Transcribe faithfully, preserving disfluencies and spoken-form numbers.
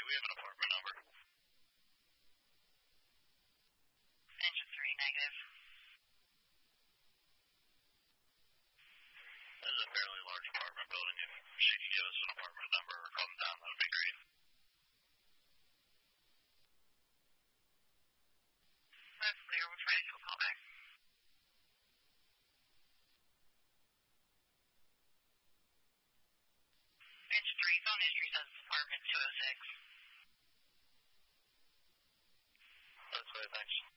we have an apartment number? Engine three, negative. This is a fairly large apartment building. If she could give us an apartment number or come down, that would be great. That's clear. We'll try to do a call back. Engine three, phone history says it's apartment two oh six. That's great, thanks.